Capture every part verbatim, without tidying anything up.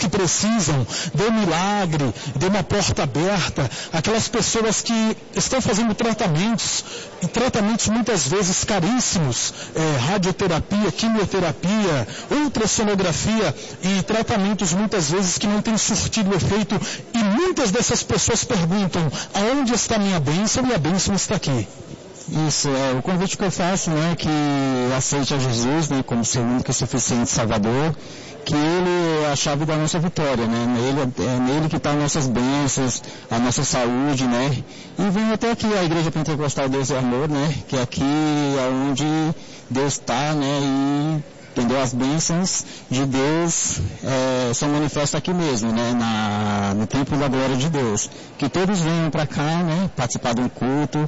que precisam, dê um milagre, dê uma porta aberta, aquelas pessoas que estão fazendo tratamentos, e tratamentos muitas vezes caríssimos, é, radioterapia, quimioterapia, ultrassonografia e tratamentos muitas vezes que não têm surtido efeito, e muitas dessas pessoas perguntam, aonde está minha bênção? E a bênção está aqui. Isso, é o convite que eu faço, né, que aceite a Jesus, né, como seu único e suficiente Salvador, que Ele é a chave da nossa vitória, né, nele, é nele que estão as nossas bênçãos, a nossa saúde, né, e vem até aqui a Igreja Pentecostal Deus e Amor, né, que é aqui onde Deus está, né, e entendeu? As bênçãos de Deus é, são manifestas aqui mesmo, né? Na, no templo da glória de Deus. Que todos venham para cá, né? Participar de um culto,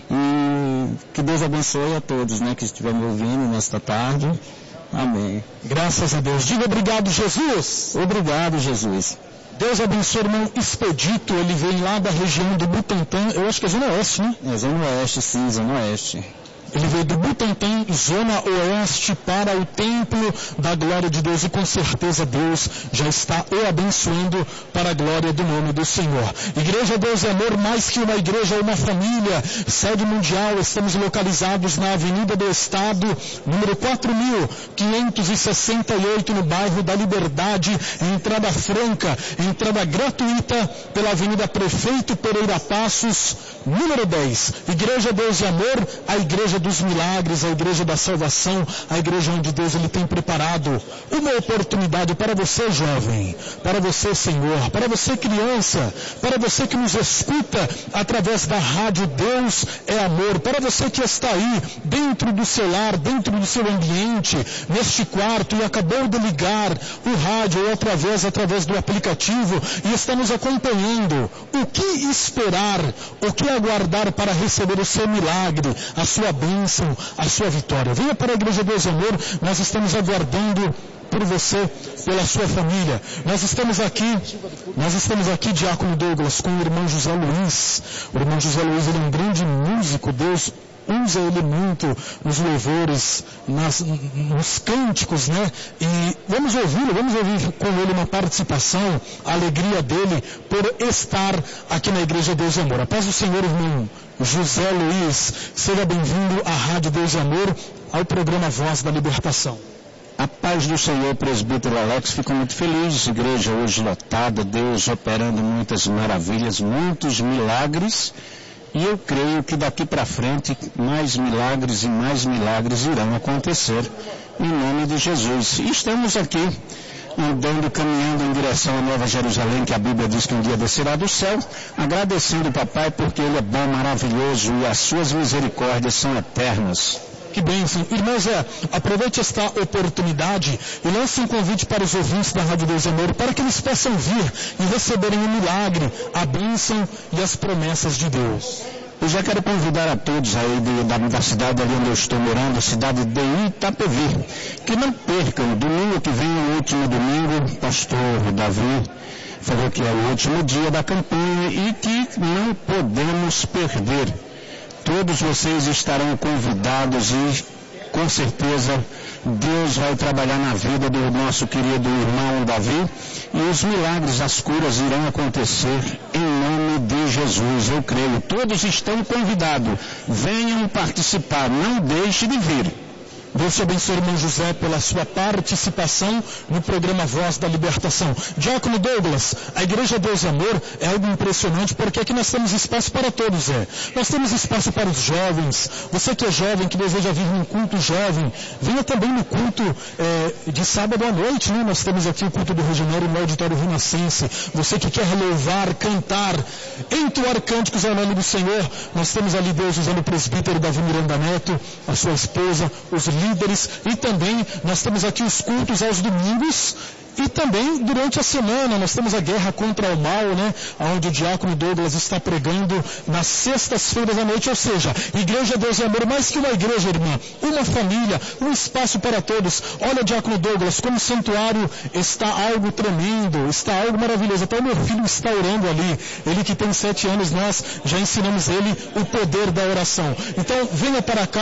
e que Deus abençoe a todos, né? Que estiverem me ouvindo nesta tarde. Amém. Graças a Deus. Diga obrigado, Jesus. Obrigado, Jesus. Deus abençoe o irmão Expedito, ele vem lá da região do Butantã, eu acho que é Zona Oeste, né? É Zona Oeste, sim, Zona Oeste. Ele veio do Butantã, Zona Oeste, para o templo da glória de Deus, e com certeza Deus já está o abençoando para a glória do nome do Senhor. Igreja Deus e Amor, mais que uma igreja, uma família, sede mundial, estamos localizados na Avenida do Estado, número quatro mil quinhentos e sessenta e oito, no bairro da Liberdade, entrada franca, entrada gratuita pela Avenida Prefeito Pereira Passos, número dez. Igreja Deus e Amor, a igreja dos milagres, a igreja da salvação, a igreja onde Deus ele tem preparado uma oportunidade para você, jovem, para você, Senhor, para você, criança, para você que nos escuta através da rádio Deus é Amor, para você que está aí dentro do seu lar, dentro do seu ambiente, neste quarto, e acabou de ligar o rádio ou através, através do aplicativo e está nos acompanhando. O que esperar, o que aguardar para receber o seu milagre, a sua bênção, a sua vitória? Venha para a Igreja Deus e Amor, nós estamos aguardando por você, pela sua família. Nós estamos aqui, nós estamos aqui, Diácono Douglas, com o irmão José Luiz. O irmão José Luiz, ele é um grande músico, Deus usa ele muito nos louvores, nas, nos cânticos, né? E vamos ouvi-lo, vamos ouvir com ele uma participação, a alegria dele por estar aqui na Igreja Deus e Amor. A paz do Senhor, irmão José Luiz, seja bem-vindo à Rádio Deus e Amor, ao programa Voz da Libertação. A paz do Senhor, presbítero Alex, fico muito feliz, igreja hoje lotada, Deus operando muitas maravilhas, muitos milagres, e eu creio que daqui para frente mais milagres e mais milagres irão acontecer, em nome de Jesus. E estamos aqui andando, caminhando em direção à Nova Jerusalém, que a Bíblia diz que um dia descerá do céu, agradecendo o Papai porque Ele é bom, maravilhoso e as suas misericórdias são eternas. Que bênção. Irmão Zé, aproveite esta oportunidade e lance um convite para os ouvintes da Rádio Deus e Amor, para que eles possam vir e receberem o milagre, a bênção e as promessas de Deus. Eu já quero convidar a todos aí de, da, da cidade ali onde eu estou morando, a cidade de Itapevi, que não percam, domingo que vem, o último domingo, pastor Davi falou que é o último dia da campanha e que não podemos perder. Todos vocês estarão convidados e, com certeza, Deus vai trabalhar na vida do nosso querido irmão Davi e os milagres, as curas irão acontecer em nome de Jesus, eu creio. Todos estão convidados. Venham participar, não deixe de vir. Deus te abençoe, irmão José, pela sua participação no programa Voz da Libertação. Diácono Douglas, a Igreja Deus e Amor é algo impressionante, porque aqui nós temos espaço para todos, é. Nós temos espaço para os jovens. Você que é jovem, que deseja vir num culto jovem, venha também no culto é, de sábado à noite, né? Nós temos aqui o culto do Regenero no Auditório Renascense. Você que quer louvar, cantar, entoar cânticos ao nome do Senhor, nós temos ali Deus usando o presbítero Davi Miranda Neto, a sua esposa, os líderes, e também nós temos aqui os cultos aos domingos, e também durante a semana nós temos a guerra contra o mal, né? Onde o Diácono Douglas está pregando nas sextas-feiras à noite, ou seja, Igreja Deus e Amor, mais que uma igreja, irmã, uma família, um espaço para todos. Olha, Diácono Douglas, como o santuário está algo tremendo, está algo maravilhoso. Até o meu filho está orando ali, ele que tem sete anos, nós já ensinamos ele o poder da oração. Então venha para cá,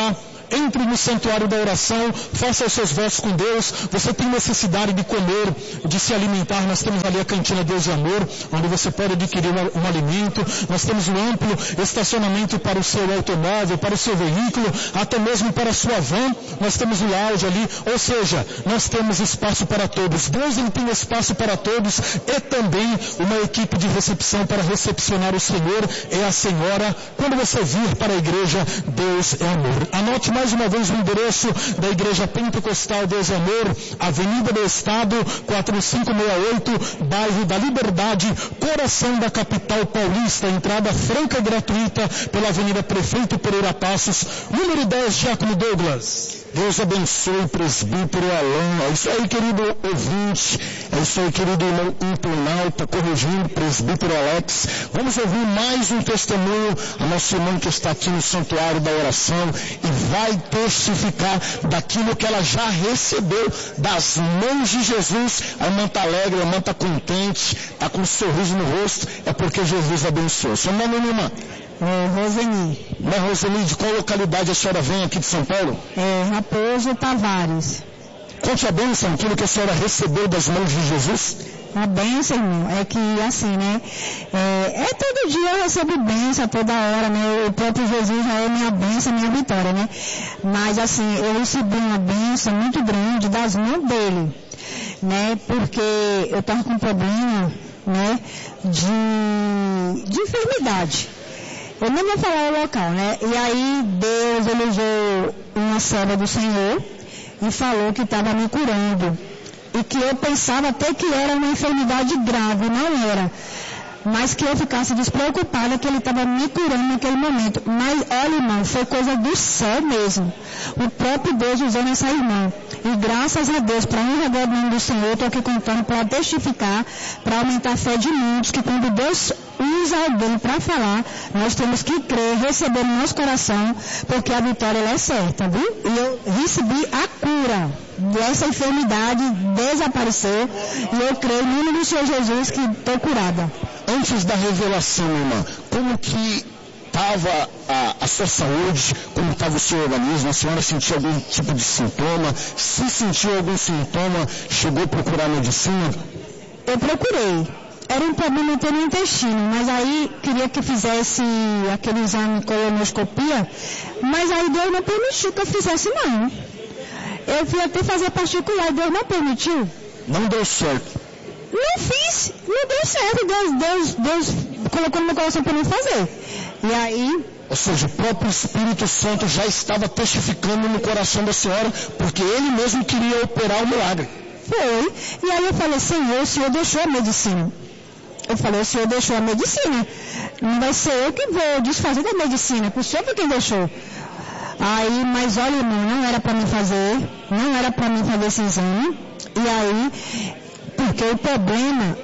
Entre no santuário da oração, faça os seus votos com Deus. Você tem necessidade de comer, de se alimentar. Nós temos ali a cantina Deus e Amor, onde você pode adquirir um, um alimento. Nós temos um amplo estacionamento para o seu automóvel, para o seu veículo, até mesmo para a sua van. Nós temos o lounge ali, ou seja, nós temos espaço para todos. Deus ele tem espaço para todos e também uma equipe de recepção para recepcionar o Senhor e a Senhora quando você vir para a igreja Deus é Amor. Anote mais uma vez o endereço da Igreja Pentecostal Deus é Amor, Avenida do Estado, quatro cinco seis oito, bairro da Liberdade, coração da capital paulista, entrada franca e gratuita pela Avenida Prefeito Pereira Passos, número dez, Diácono Douglas. Deus abençoe, presbítero Alain. É isso aí, querido ouvinte. É isso aí, querido irmão internauta, corrigindo, presbítero Alex. Vamos ouvir mais um testemunho a nosso irmão que está aqui no santuário da oração e vai testificar daquilo que ela já recebeu das mãos de Jesus. A irmã está alegre, a irmã está contente, está com um sorriso no rosto. É porque Jesus abençoou. Seu nome, minha irmã? É, Roseni. Mas Roseni, de qual localidade a senhora vem aqui de São Paulo? É, Raposo Tavares. Conte a bênção, aquilo que a senhora recebeu das mãos de Jesus. A bênção, irmão, é que assim, né, é, é todo dia eu recebo bênção, toda hora, né, o próprio Jesus já é minha bênção, minha vitória, né, mas assim, eu recebi uma bênção muito grande das mãos dele, né, porque eu estava com um problema, né, de, de enfermidade. Eu não vou falar o local, né? E aí Deus elegeu uma serva do Senhor e falou que estava me curando. E que eu pensava até que era uma enfermidade grave, não era. Mas que eu ficasse despreocupada que ele estava me curando naquele momento. Mas, olha, irmão, foi coisa do céu mesmo. O próprio Deus usou nessa irmã. E graças a Deus, para honra do nome do Senhor, estou aqui contando para testificar, para aumentar a fé de muitos, que quando Deus usa alguém para falar, nós temos que crer, receber no nosso coração, porque a vitória ela é certa, viu? E eu recebi a cura dessa enfermidade, desapareceu, e eu creio no nome do Senhor Jesus que estou curada. Antes da revelação, irmã, como que estava a, a sua saúde, como estava o seu organismo? A senhora sentiu algum tipo de sintoma? Se sentiu algum sintoma, chegou a procurar medicina? Eu procurei. Era um problema no intestino, mas aí queria que fizesse aquele exame de colonoscopia, mas aí Deus não permitiu que eu fizesse não. Eu fui até fazer particular, Deus não permitiu. Não deu certo. Não fiz, não deu certo, Deus, Deus, Deus colocou no meu coração para mim fazer. E aí... Ou seja, o próprio Espírito Santo já estava testificando no coração da senhora, porque ele mesmo queria operar o milagre. Foi, e aí eu falei, Senhor, o Senhor deixou a medicina. Eu falei, o Senhor deixou a medicina, não vai ser eu que vou desfazer da medicina, porque o Senhor foi quem deixou. Aí, mas olha, irmão, não era para mim fazer, não era para mim fazer esse exame, e aí... Porque o problema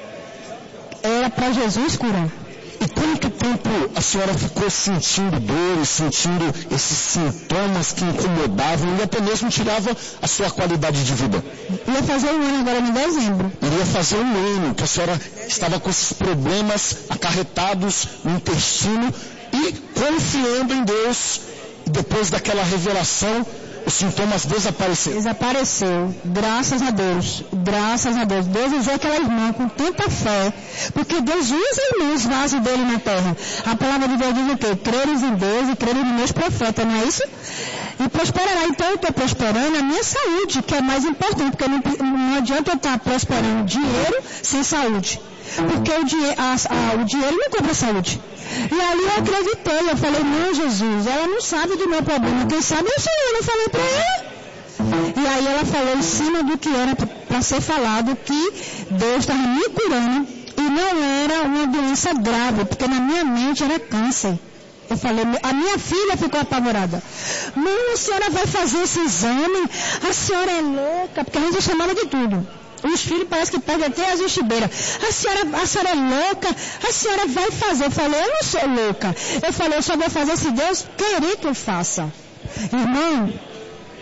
era para Jesus curar. E quanto tempo a senhora ficou sentindo dores, sentindo esses sintomas que incomodavam e até mesmo tiravam a sua qualidade de vida? Ia fazer um ano agora em dezembro. Iria fazer um ano que a senhora estava com esses problemas acarretados no intestino e confiando em Deus. E depois daquela revelação, os sintomas desapareceram. Desapareceu. Graças a Deus. Graças a Deus. Deus usou aquela irmã com tanta fé. Porque Deus usa irmãos vasos dele na terra. A palavra de Deus diz o quê? Creres em Deus e creres nos meus profetas, não é isso? E prosperará. Então eu estou prosperando a minha saúde, que é mais importante. Porque não, não adianta eu estar prosperando dinheiro sem saúde. Porque o, dinhe a, a, o dinheiro não compra saúde. E ali eu acreditei, eu falei, não, Jesus, ela não sabe do meu problema, quem sabe é o Senhor, eu falei para ela. E aí ela falou em cima do que era para ser falado, que Deus estava me curando e não era uma doença grave, porque na minha mente era câncer. Eu falei, a minha filha ficou apavorada. Mãe, a senhora vai fazer esse exame? A senhora é louca, porque a gente chamava de tudo. Os filhos parece que pegam até as estibeiras. A senhora, a senhora é louca, a senhora vai fazer. Eu falei, eu não sou louca. Eu falei, eu só vou fazer se Deus querer que eu faça. Irmão,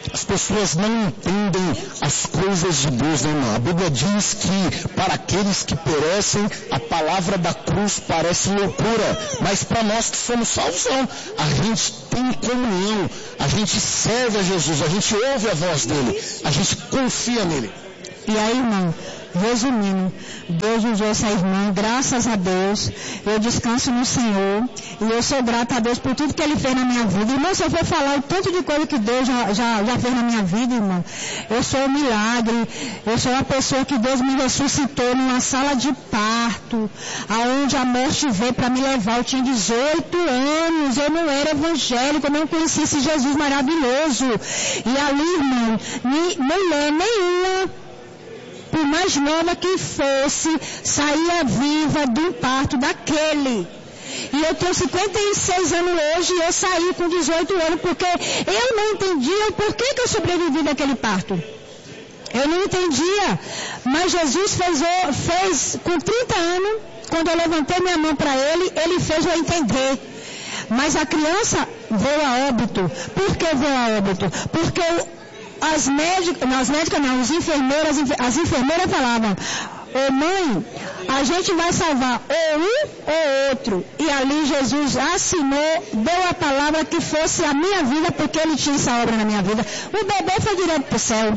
As pessoas não entendem as coisas de Deus, né, irmão? A Bíblia diz que para aqueles que perecem, a palavra da cruz parece loucura, mas para nós que somos salvos, não. A gente tem comunhão, a gente serve a Jesus, a gente ouve a voz dele, a gente confia nele. E aí, irmão, resumindo, Deus usou essa irmã, graças a Deus, eu descanso no Senhor, e eu sou grata a Deus por tudo que Ele fez na minha vida. Irmão, se eu for falar o tanto de coisa que Deus já, já, já fez na minha vida, irmão, eu sou um milagre, eu sou uma pessoa que Deus me ressuscitou numa sala de parto, aonde a morte veio para me levar. Eu tinha dezoito anos, eu não era evangélico, eu não conhecia esse Jesus maravilhoso. E ali, irmão, ni, mulher nenhuma, por mais nova que fosse, saía viva de um parto daquele. E eu tenho cinquenta e seis anos hoje e eu saí com dezoito anos porque eu não entendia o porquê que eu sobrevivi daquele parto. Eu não entendia. Mas Jesus fez, fez com trinta anos, quando eu levantei minha mão para Ele, Ele fez eu entender. Mas a criança veio a óbito. Por que veio a óbito? Porque as médicas, não, as médicas não, as enfermeiras, as enfermeiras falavam: ô mãe, a gente vai salvar ou um ou outro. E ali Jesus assinou, deu a palavra que fosse a minha vida, porque Ele tinha essa obra na minha vida. O bebê foi direto para o céu.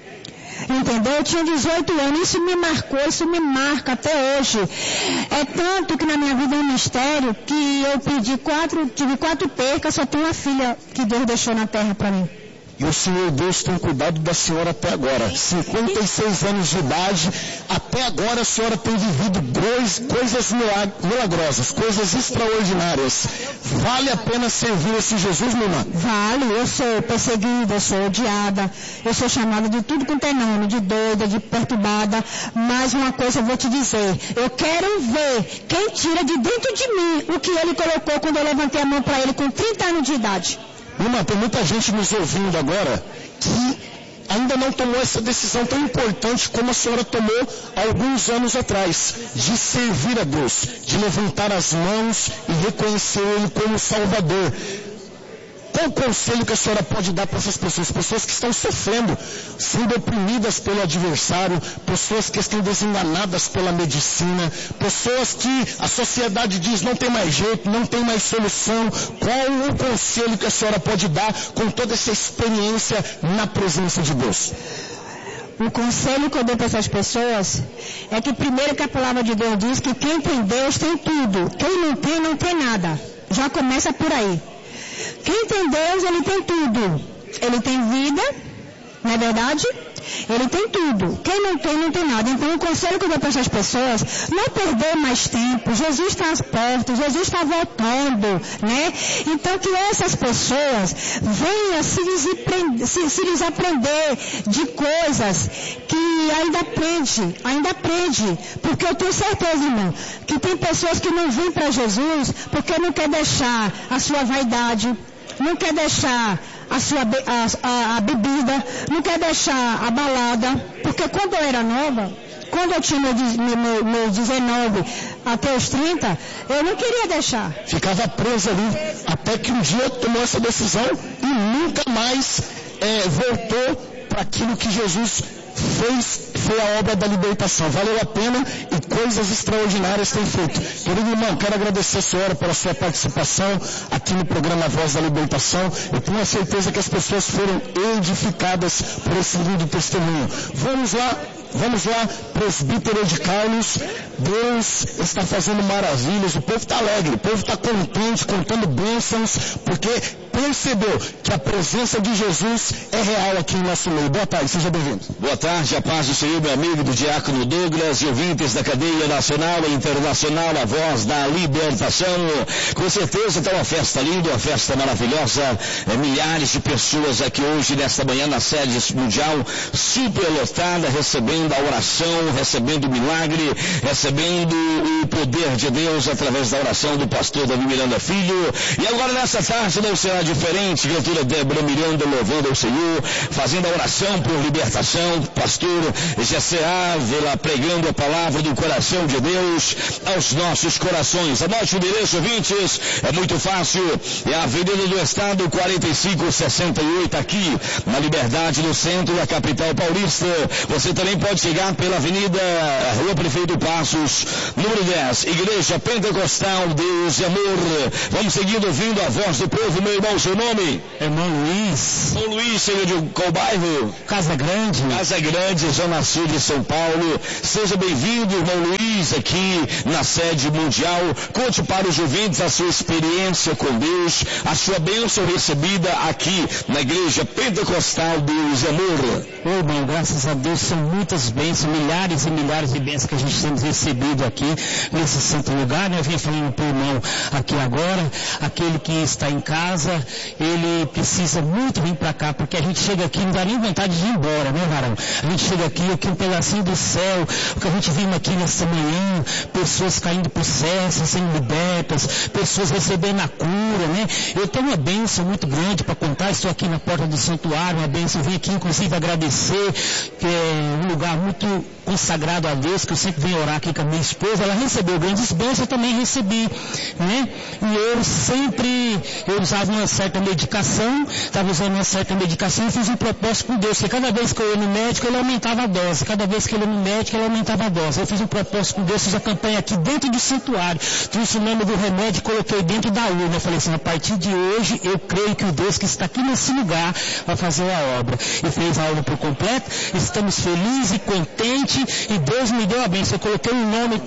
Entendeu? Eu tinha dezoito anos, isso me marcou, isso me marca até hoje. É tanto que na minha vida é um mistério que eu pedi quatro, tive quatro percas, só tenho uma filha que Deus deixou na terra para mim. E o Senhor Deus tem cuidado da senhora até agora. cinquenta e seis anos de idade, até agora a senhora tem vivido coisas milagrosas, coisas extraordinárias. Vale a pena servir esse Jesus, minha irmã? Vale, eu sou perseguida, eu sou odiada, eu sou chamada de tudo quanto é nome, de doida, de perturbada, mas uma coisa eu vou te dizer, eu quero ver quem tira de dentro de mim o que Ele colocou quando eu levantei a mão para Ele com trinta anos de idade. Irmã, tem muita gente nos ouvindo agora que ainda não tomou essa decisão tão importante como a senhora tomou há alguns anos atrás, de servir a Deus, de levantar as mãos e reconhecer Ele como Salvador. Qual o conselho que a senhora pode dar para essas pessoas? Pessoas que estão sofrendo, sendo oprimidas pelo adversário, pessoas que estão desenganadas pela medicina, pessoas que a sociedade diz não tem mais jeito, não tem mais solução. Qual o conselho que a senhora pode dar com toda essa experiência na presença de Deus? O conselho que eu dou para essas pessoas é que primeiro que a palavra de Deus diz que quem tem Deus tem tudo, quem não tem, não tem nada. Já começa por aí. Quem tem Deus, ele tem tudo. Ele tem vida, não é verdade? Ele tem tudo. Quem não tem, não tem nada. Então, o conselho que eu dou para essas pessoas, não perder mais tempo. Jesus está às portas, Jesus está voltando, né? Então, que essas pessoas venham se, desaprender, se, se desaprender de coisas que ainda aprende, ainda aprende. Porque eu tenho certeza, irmão, que tem pessoas que não vêm para Jesus porque não quer deixar a sua vaidade, não quer deixar a sua a, a, a bebida, não quer deixar a balada, porque quando eu era nova, quando eu tinha meus meu, meu dezenove até os trinta, eu não queria deixar. Ficava presa ali, até que um dia tomou essa decisão e nunca mais é, voltou para aquilo que Jesus fez, foi a obra da libertação. Valeu a pena e coisas extraordinárias tem feito. Querido irmão, quero agradecer a senhora pela sua participação aqui no programa Voz da Libertação. Eu tenho a certeza que as pessoas foram edificadas por esse lindo testemunho. Vamos lá, vamos lá, presbítero de Carlos. Deus está fazendo maravilhas, o povo está alegre, o povo está contente, contando bênçãos, porque percebeu que a presença de Jesus é real aqui no nosso meio. Boa tarde, seja bem-vindo. Boa tarde, a paz do Senhor, meu amigo do Diácono Douglas e ouvintes da cadeia nacional e internacional, a Voz da Libertação. Com certeza está uma festa linda, uma festa maravilhosa, é, milhares de pessoas aqui hoje, nesta manhã, na sede mundial, super lotada, recebendo a oração, recebendo o milagre, recebendo o poder de Deus através da oração do pastor Davi Miranda Filho. E agora nessa tarde não será diferente, criatura Débora Miranda louvando ao Senhor, fazendo a oração por libertação, pastor Jessé Ávila pregando a palavra do coração de Deus aos nossos corações. Anote o endereço, ouvintes, é muito fácil, é a Avenida do Estado quarenta e cinco sessenta e oito, aqui na Liberdade, no centro da capital paulista. Você também pode chegar pela Avenida Rua Prefeito Passos, número dez, Igreja Pentecostal Deus e Amor. Vamos seguindo ouvindo a voz do povo, meu irmão, seu nome? Irmão Luiz. Irmão Luiz, senhor de qual bairro? Casa Grande. Casa Grande, Zona Sul de São Paulo. Seja bem-vindo, irmão Luiz, aqui na sede mundial. Conte para os ouvintes a sua experiência com Deus, a sua bênção recebida aqui na Igreja Pentecostal Deus e Amor. Ô irmão, graças a Deus são muitas bênçãos, milhares e milhares de bênçãos que a gente temos recebido aqui nesse santo lugar, né? Eu vinha falando para o irmão aqui agora, aquele que está em casa, ele precisa muito vir para cá, porque a gente chega aqui, não dá nem vontade de ir embora, né, varão? A gente chega aqui, aqui um pedacinho do céu, o que a gente viu aqui nessa manhã, pessoas caindo por céu, sendo libertas, pessoas recebendo a cura, né? Eu tenho uma bênção muito grande para contar, estou aqui na porta do santuário, uma bênção, eu vim aqui inclusive agradecer, que é um lugar muito consagrado a Deus, que eu sempre venho orar aqui com a minha esposa, ela recebeu grandes bênçãos, eu também recebi, né? E eu sempre, eu usava uma certa medicação, estava usando uma certa medicação e fiz um propósito com Deus, que cada vez que eu ia no médico, ele aumentava a dose, cada vez que eu ia no médico, ele aumentava a dose. Eu fiz um propósito com Deus, fiz a campanha aqui dentro do santuário, trouxe o nome do remédio e coloquei dentro da urna. Eu falei assim, a partir de hoje, eu creio que o Deus que está aqui nesse lugar vai fazer a obra. E fez a obra por completo, estamos felizes e contentes, e Deus me deu a bênção. Eu coloquei o nome...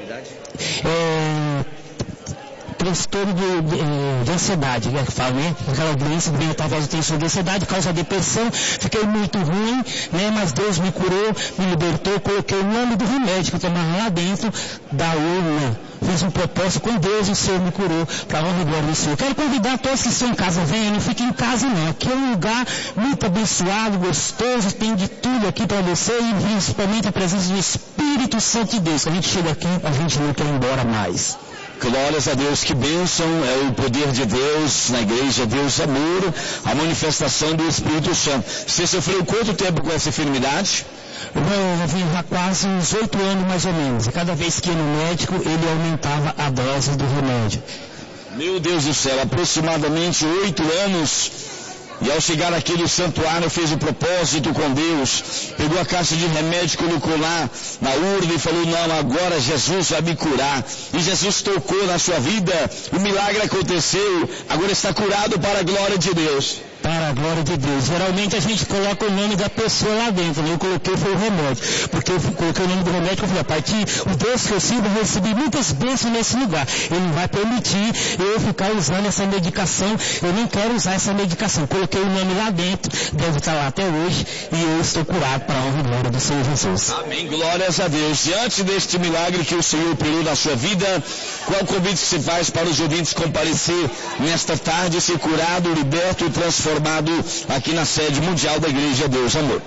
É... transtorno de, de, de ansiedade, né, que fala, né? Aquela doença que vem através do transtorno de ansiedade, causa depressão, fiquei muito ruim, né? Mas Deus me curou, me libertou, coloquei o nome do remédio que eu tomava lá dentro da urna. Fiz um propósito com Deus e o Senhor me curou, para a honra e glória do Senhor. Quero convidar todos que estão em casa, venham, não fiquem em casa não. Aqui é um lugar muito abençoado, gostoso, tem de tudo aqui para você, e principalmente a presença do Espírito Santo de Deus. Quando a gente chega aqui, a gente não quer ir embora mais. Glórias a Deus, que bênção é o poder de Deus na igreja, Deus amor, a manifestação do Espírito Santo. Você sofreu quanto tempo com essa enfermidade? Eu vim há quase uns oito anos mais ou menos, e cada vez que ia no médico, ele aumentava a dose do remédio. Meu Deus do céu, aproximadamente oito anos. E ao chegar aqui no santuário, fez o propósito com Deus, pegou a caixa de remédio, colocou lá na urna e falou, não, agora Jesus vai me curar. E Jesus tocou na sua vida, o milagre aconteceu, agora está curado para a glória de Deus. Para a glória de Deus. Geralmente a gente coloca o nome da pessoa lá dentro, né? Eu coloquei foi o remédio, porque eu coloquei o nome do remédio, eu falei, a partir o Deus que eu sirvo, eu recebi muitas bênçãos nesse lugar. Ele não vai permitir eu ficar usando essa medicação, eu não quero usar essa medicação. Coloquei o nome lá dentro, deve estar lá até hoje, e eu estou curado para a honra e glória do Senhor Jesus. Amém, glórias a Deus. Diante deste milagre que o Senhor operou na sua vida, qual o convite que se faz para os ouvintes comparecer nesta tarde, ser curado, liberto e transformado aqui na sede mundial da Igreja Deus Amor?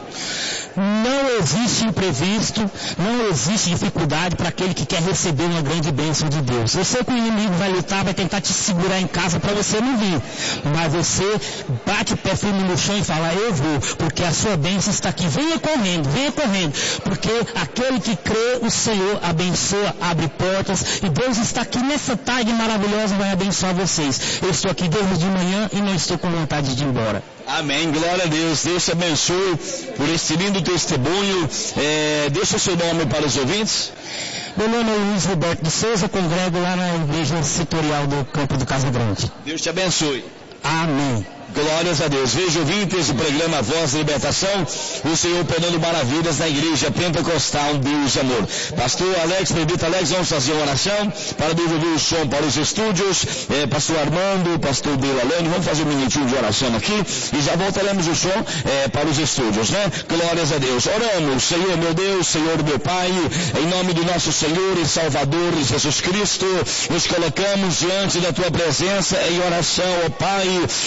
Não existe imprevisto, não existe dificuldade para aquele que quer receber uma grande bênção de Deus. Eu sei que o inimigo vai lutar, vai tentar te segurar em casa para você não vir, mas você bate o pé firme no chão e fala, eu vou, porque a sua bênção está aqui. Venha correndo, venha correndo, porque aquele que crê, o Senhor abençoa, abre portas, e Deus está aqui nessa tarde maravilhosa, vai abençoar vocês. Eu estou aqui desde de manhã e não estou com vontade de ir embora. Amém, glória a Deus. Deus te abençoe por esse lindo testemunho. É, deixa o seu nome para os ouvintes. Meu nome é Luiz Roberto de Souza, congrego lá na igreja setorial do Campo do Casa Grande. Deus te abençoe. Amém. Glórias a Deus. Veja, ouvintes, o programa Voz da Libertação, o Senhor operando maravilhas na Igreja Pentecostal Deus e Amor. Pastor Alex, Pedrito Alex, vamos fazer uma oração para devolver o som para os estúdios. É, Pastor Armando, Pastor Delalane, vamos fazer um minutinho de oração aqui e já voltaremos o som é, para os estúdios, né? Glórias a Deus. Oramos, Senhor meu Deus, Senhor meu Pai, em nome do nosso Senhor e Salvador Jesus Cristo, nos colocamos diante da Tua presença em oração, ó Pai, apresentamos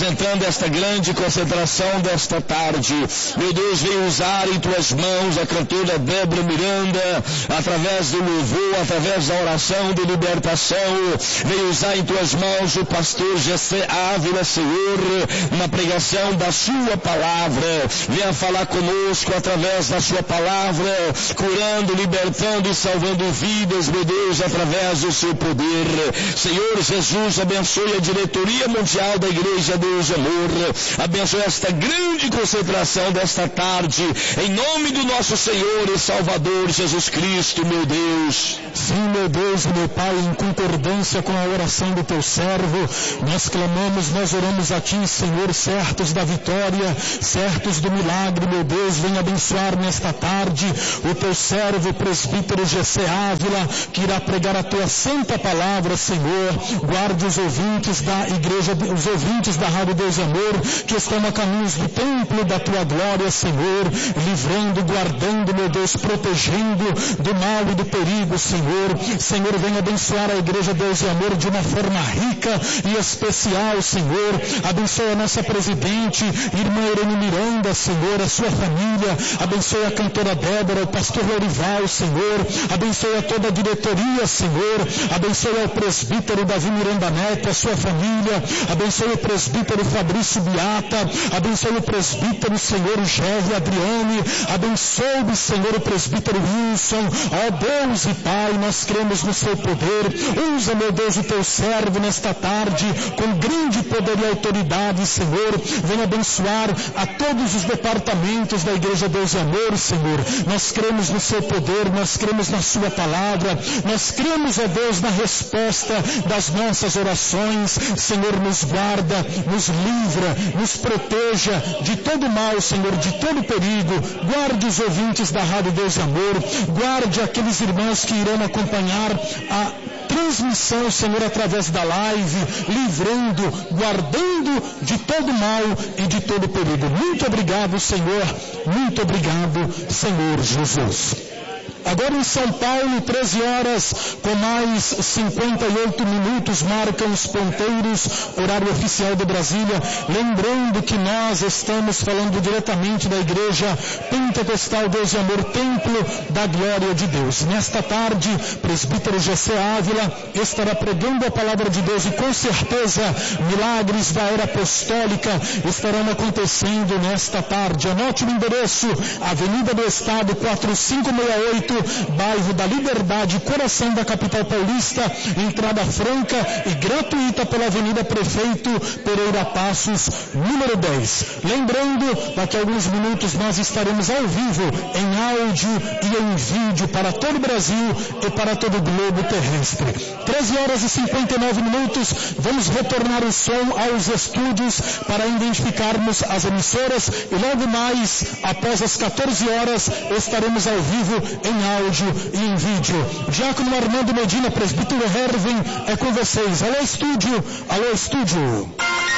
apresentando esta grande concentração desta tarde. Meu Deus, vem usar em tuas mãos a cantora Débora Miranda, através do louvor, através da oração de libertação. Vem usar em tuas mãos o pastor Gessé Ávila, Senhor, na pregação da sua palavra. Venha falar conosco através da sua palavra, curando, libertando e salvando vidas, meu Deus, através do seu poder. Senhor Jesus, abençoe a diretoria mundial da Igreja Deus Amor. Abençoe esta grande concentração desta tarde, em nome do nosso Senhor e Salvador Jesus Cristo, meu Deus. Sim, meu Deus, meu Pai, em concordância com a oração do teu servo, nós clamamos, nós oramos a ti, Senhor, certos da vitória, certos do milagre, meu Deus. Vem abençoar nesta tarde o teu servo, o presbítero Gessé Ávila, que irá pregar a tua santa palavra, Senhor. Guarde os ouvintes da igreja, os ouvintes da Rádio Deus Amor, que estão a caminhos do templo da tua glória, Senhor, livrando, guardando, meu Deus, protegendo do mal e do perigo, Senhor. Senhor, vem abençoar a igreja Deus e Amor de uma forma rica e especial, Senhor. Abençoa a nossa presidente, irmã Irene Miranda, Senhor, a sua família. Abençoa a cantora Débora, o pastor Lorival, Senhor. Abençoa toda a diretoria, Senhor. Abençoa o presbítero Davi Miranda Neto, a sua família. Abençoa o presbítero Fabrício Beata. Abençoa o presbítero, Senhor, Géry Adriane. Abençoe, Senhor, o presbítero Wilson. Ó Deus e Pai, nós cremos no seu poder. Usa, meu Deus, o teu servo nesta tarde com grande poder e autoridade, Senhor. Venha abençoar a todos os departamentos da Igreja Deus e Amor, Senhor. Nós cremos no seu poder, nós cremos na sua palavra, nós cremos, ó Deus, na resposta das nossas orações. Senhor, nos guarda, nos livra, nos proteja de todo mal, Senhor, de todo perigo. Guarde os ouvintes da Rádio Deus e Amor, guarde aqueles irmãos que irão acompanhar a transmissão, Senhor, através da live, livrando, guardando de todo mal e de todo perigo. Muito obrigado, Senhor. Muito obrigado, Senhor Jesus. Agora em São Paulo, treze horas com mais cinquenta e oito minutos, marcam os ponteiros, horário oficial de Brasília. Lembrando que nós estamos falando diretamente da Igreja Pentecostal Deus e Amor, Templo da Glória de Deus. Nesta tarde, presbítero Gessé Ávila estará pregando a palavra de Deus e com certeza milagres da era apostólica estarão acontecendo nesta tarde. Anote o endereço: Avenida do Estado quatro cinco seis oito, bairro da Liberdade, coração da capital paulista, entrada franca e gratuita pela Avenida Prefeito Pereira Passos, número dez. Lembrando, daqui a alguns minutos nós estaremos ao vivo, em áudio e em vídeo para todo o Brasil e para todo o globo terrestre. treze horas e cinquenta e nove minutos, vamos retornar o som aos estúdios para identificarmos as emissoras e logo mais, após as quatorze horas, estaremos ao vivo em áudio e em vídeo. Diácono Armando Medina, presbítero Hervin, é com vocês. Alô estúdio, alô estúdio.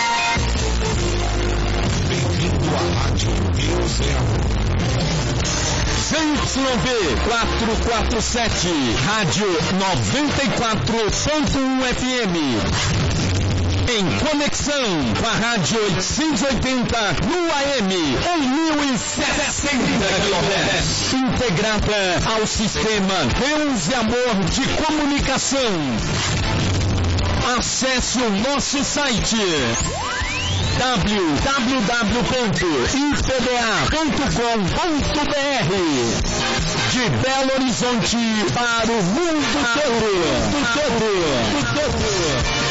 Bem-vindo à Rádio Deus é Amor. Z Y V quatrocentos e quarenta e sete, Rádio noventa e quatro ponto um F M. Em conexão com a Rádio oitocentos e oitenta no A M, mil e setecentos quilohertz, integrada ao sistema Deus e Amor de comunicação. Acesse o nosso site w w w ponto i p b a ponto com ponto b r. De Belo Horizonte para o mundo todo.